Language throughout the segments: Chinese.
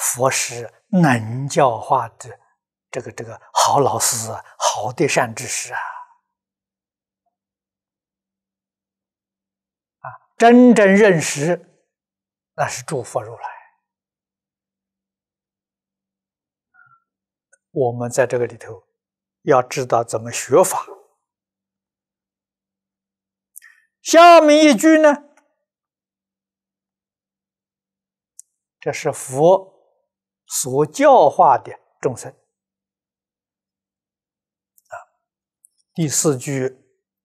佛是能教化的这个好老师啊，好的善知识啊，真正认识那是诸佛如来。我们在这个里头要知道怎么学法。下面一句呢，这是佛所教化的众生。第四句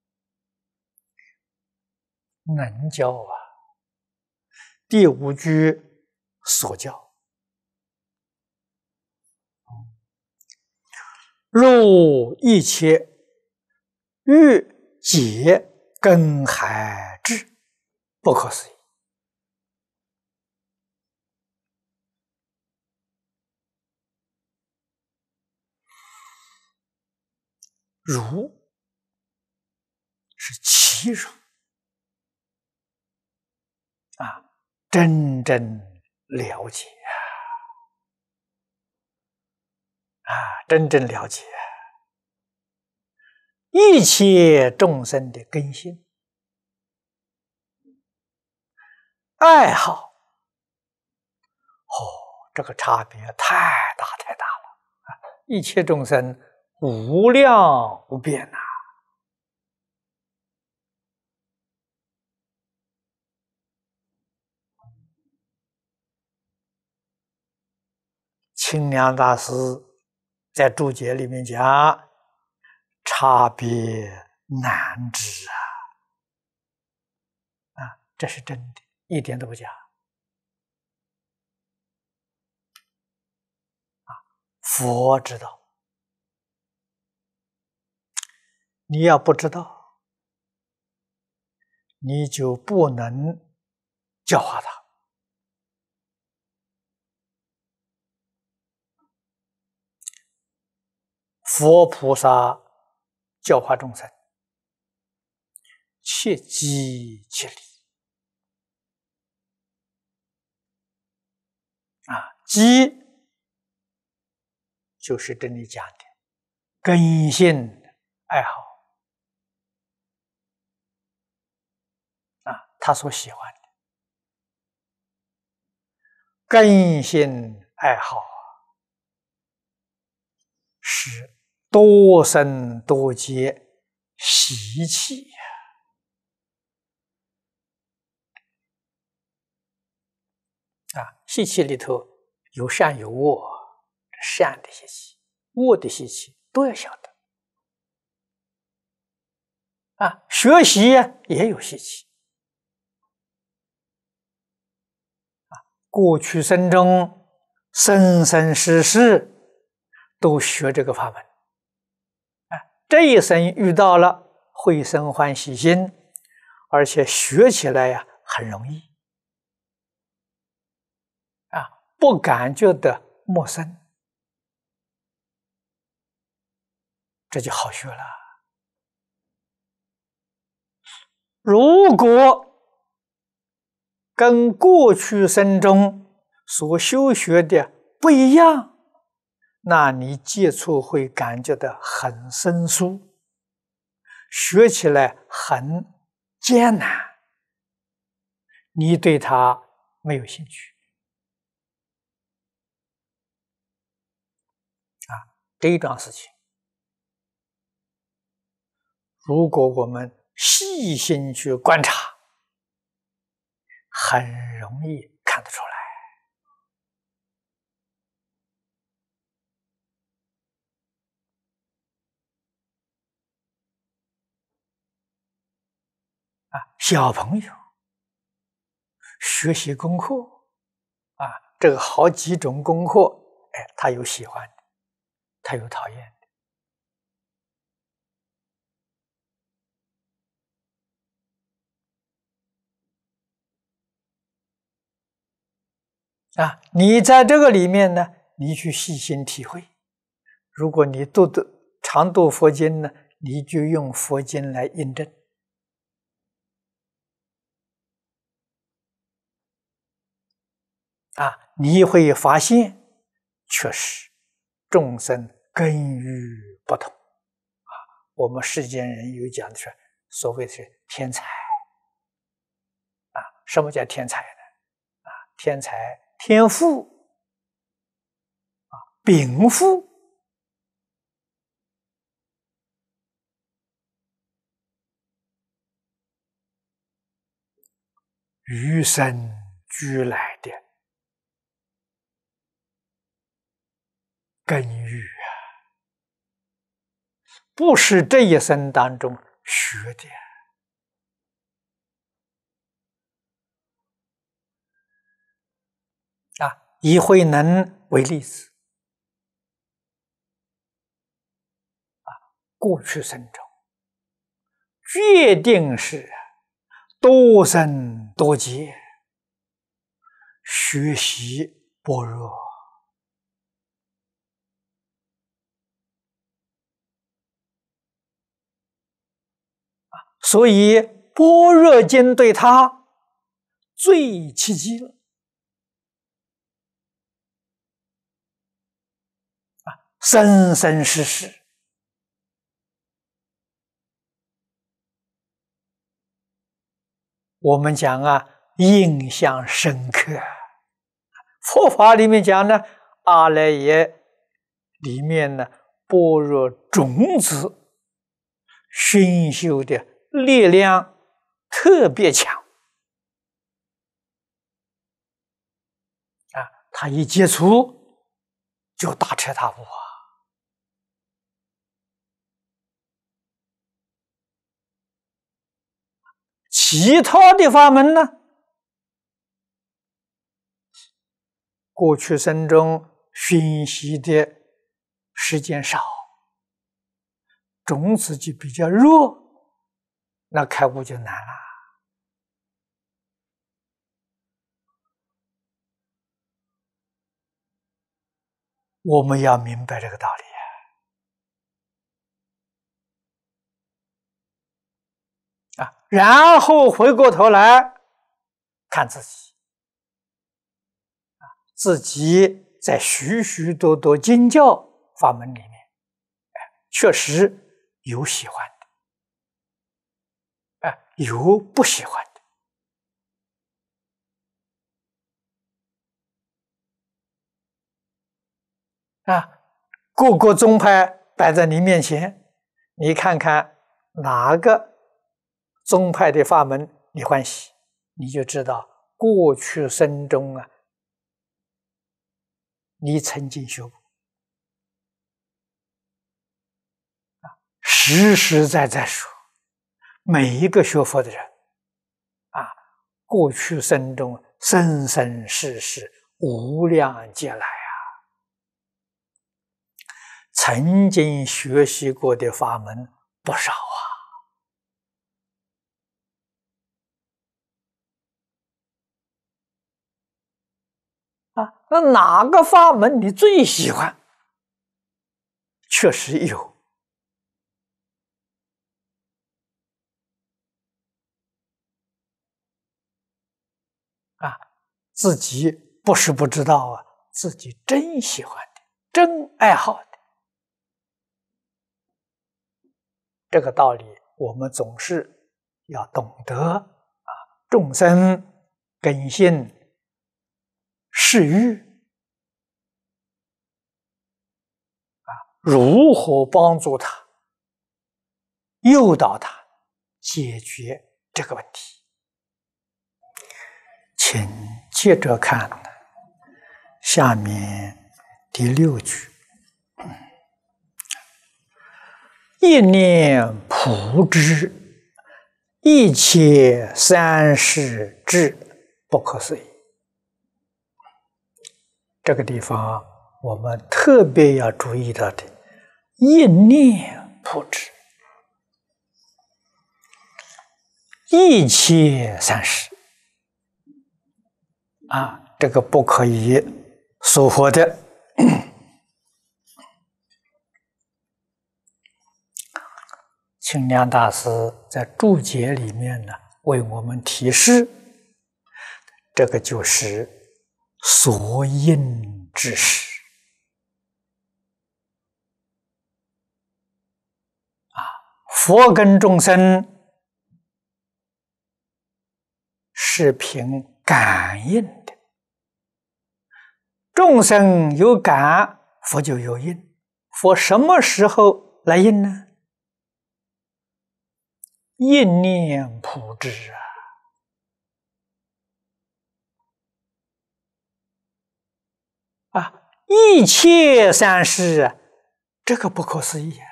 能教啊，第五句所教。入一切欲解根海智，不可思议。如是其如啊，真正了解真正了解一切众生的根性、爱好。这个差别太大太大了一切众生无量无边呐。清凉大师在注解里面讲，差别难知这是真的，一点都不假。佛知道，你要不知道，你就不能教化他。佛菩萨教化众生，切机切理机就是这里讲的根性爱好他所喜欢的根性爱好是多生多劫习气习气里头有善有恶，善的习气、恶的习气都要晓得学习也有习气过去生中生生世世都学这个法门这一生遇到了会生欢喜心，而且学起来很容易不感觉得陌生，这就好学了。如果跟过去生中所修学的不一样，那你接触会感觉到很生疏，学起来很艰难，你对它没有兴趣这一桩事情，如果我们细心去观察，很容易看得出来小朋友学习功课这个好几种功课他有喜欢的，他有讨厌的你在这个里面呢，你去细心体会。如果你常读佛经呢，你就用佛经来印证你会发现，确实众生根欲不同。我们世间人有讲的是所谓的是天才。什么叫天才呢？天才天赋，禀赋。与生俱来的根欲不是这一生当中学的。以慧能为例子，过去生中决定是多生多劫学习般若，所以般若经对他最契机了。生生世世我们讲印象深刻。佛法里面讲呢，阿赖耶里面呢，般若种子熏修的力量特别强。他一接触就大彻大悟其他的法门呢，过去生中熏习的时间少，种子就比较弱，那开悟就难了。我们要明白这个道理然后回过头来看自己，自己在许许多多经教法门里面，确实有喜欢的，有不喜欢的，各个宗派摆在你面前，你看看哪个宗派的法门你欢喜，你就知道过去生中你曾经学过，实实在在说，每一个学佛的人过去生中生生世世无量劫来曾经学习过的法门不少那哪个法门你最喜欢？确实有自己不是不知道自己真喜欢的，真爱好的。这个道理我们总是要懂得众生根性世欲如何帮助他，诱导他解决这个问题。请接着看下面第6句，一念普知，一切三世智，不可思议。这个地方我们特别要注意到的，一念普知，一切三世这个不可以疏忽的。清凉大师在注解里面呢，为我们提示，这个就是所应之事啊。佛跟众生是凭感应的，众生有感，佛就有应。佛什么时候来应呢？应念普知一切三世这个不可思议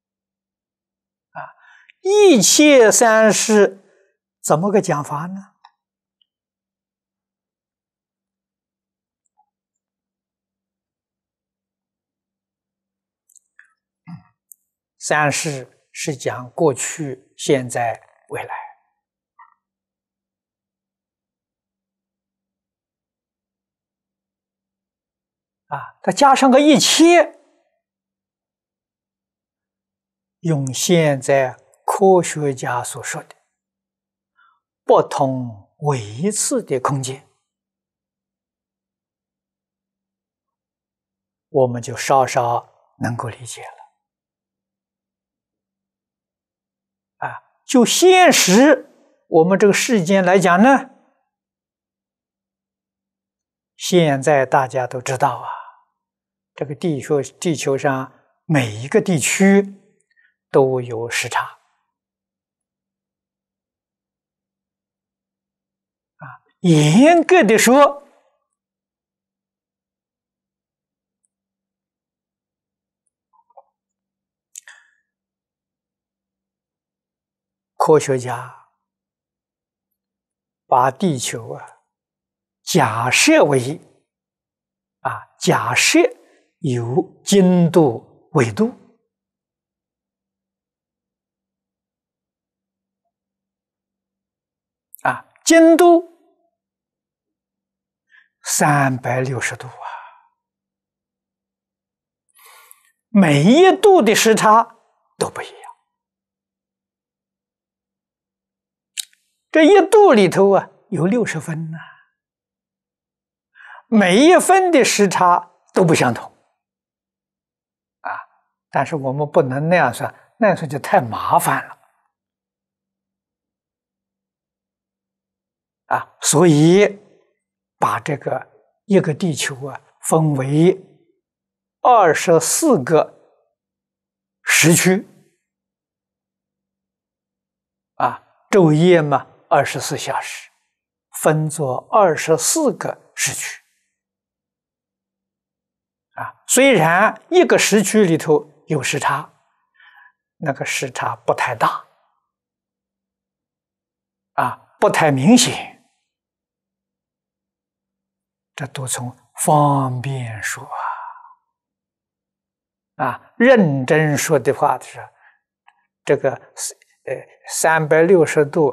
一切三世怎么个讲法呢？三世是讲过去、现在、未来它加上个一切，用现在科学家所说的不同维次的空间，我们就稍稍能够理解了就现实我们这个世间来讲呢，现在大家都知道这个地球上每一个地区都有时差严格的说，科学家把地球假设为假设有经度纬度经度360度每一度的时差都不一样。这一度里头有60分每一分的时差都不相同但是我们不能那样算，那样算就太麻烦了所以把这个一个地球分为24个时区昼夜嘛24小时，分作24个时区虽然一个时区里头有时差，那个时差不太大不太明显，这都从方便说认真说的话是这个360度，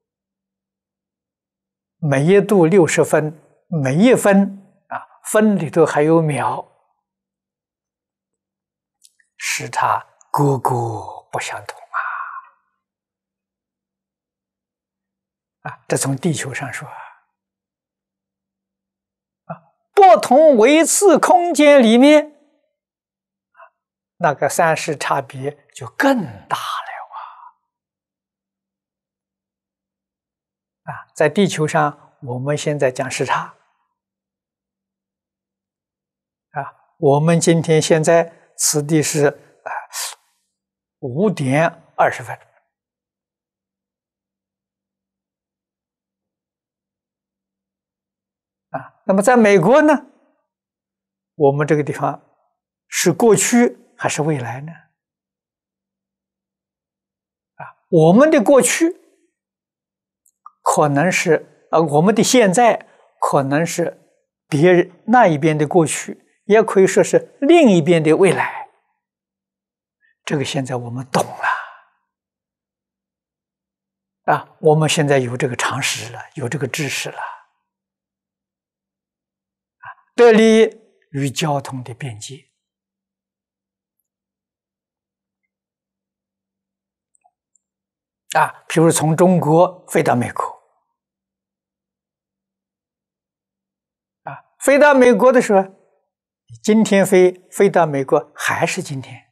每一度60分，每一分分里头还有秒，时差个个不相同这从地球上说不同维次空间里面那个三世差别就更大了在地球上我们现在讲时差我们今天现在此地是5点20分那么在美国呢，我们这个地方是过去还是未来呢？我们的过去可能是我们的现在可能是别人那一边的过去，也可以说是另一边的未来。这个现在我们懂了我们现在有这个常识了，有这个知识了得利于交通的便捷譬如从中国飞到美国飞到美国的时候，今天飞到美国还是今天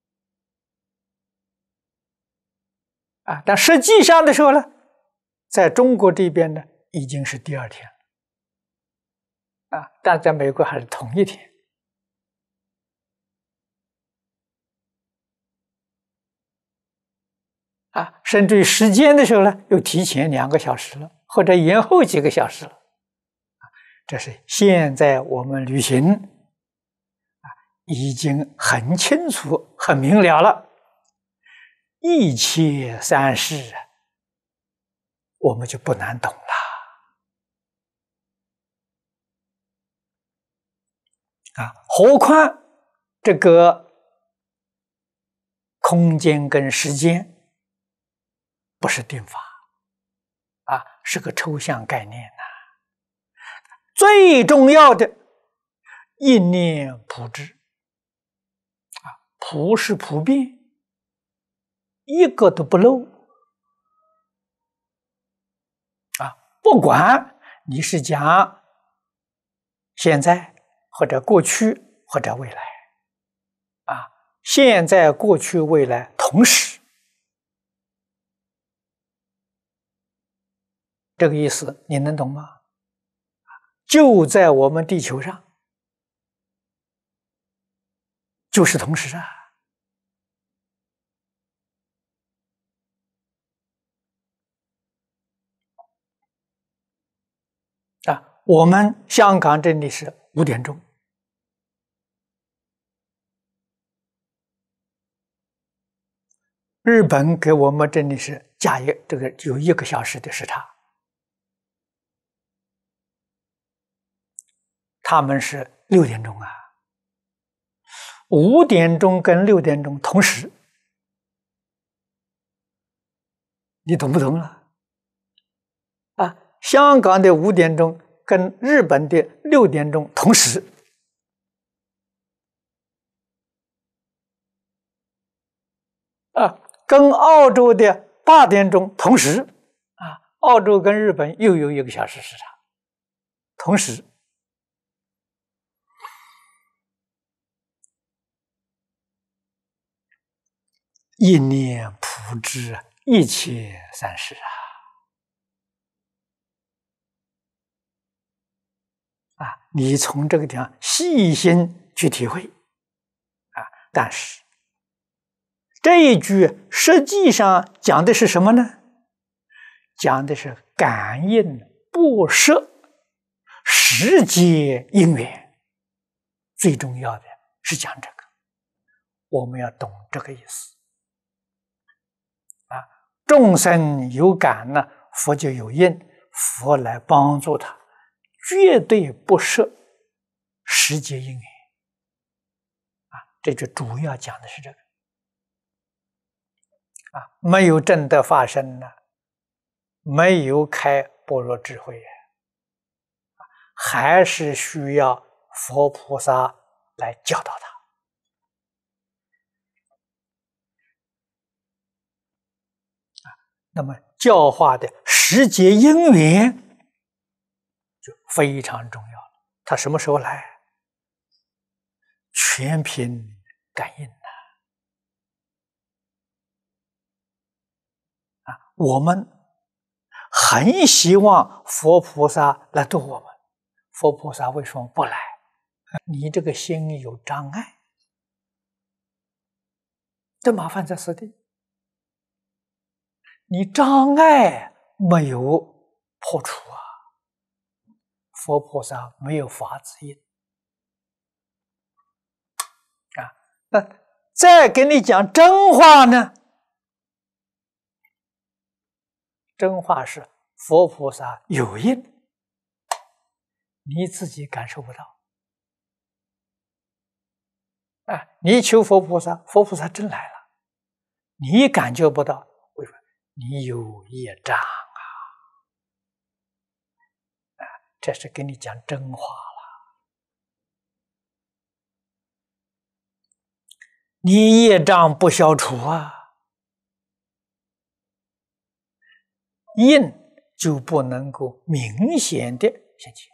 啊，但实际上的时候呢，在中国这边呢已经是第二天了啊，但在美国还是同一天啊，甚至于时间的时候呢，又提前2个小时了，或者延后几个小时了。这是现在我们旅行啊，已经很清楚、很明了了。一切三世啊，我们就不难懂了啊。何况这个空间跟时间不是定法啊，是个抽象概念呐。最重要的，一念普知啊，普是普遍，一个都不漏啊。不管你是讲现在或者过去或者未来啊，现在、过去、未来同时，这个意思你能懂吗？就在我们地球上，就是同时啊。啊，我们香港这里是5点钟，日本给我们这里是这个有1个小时的时差，他们是6点钟啊，5点钟跟6点钟同时，你懂不懂了？啊，香港的5点钟跟日本的6点钟同时，啊，跟澳洲的8点钟同时，啊，澳洲跟日本又有1个小时时差，同时。一念普知，一切三世啊！啊，你从这个地方细心去体会啊。但是这一句实际上讲的是什么呢？讲的是感应不舍时节因缘，最重要的是讲这个，我们要懂这个意思。众生有感呢，佛就有应，佛来帮助他，绝对不设时节因缘啊。这就主要讲的是这个啊。没有正德发生呢，没有开般若智慧还是需要佛菩萨来教导他。那么教化的时节因缘就非常重要了。他什么时候来？全凭感应啊！我们很希望佛菩萨来度我们，佛菩萨为什么不来？你这个心有障碍，这麻烦在此地。你障碍没有破除啊，佛菩萨没有法子应啊。那再给你讲真话呢？真话是佛菩萨有应，你自己感受不到啊。你求佛菩萨，佛菩萨真来了，你感觉不到，为什么？你有业障啊！这是跟你讲真话了。你业障不消除啊，应就不能够明显的现前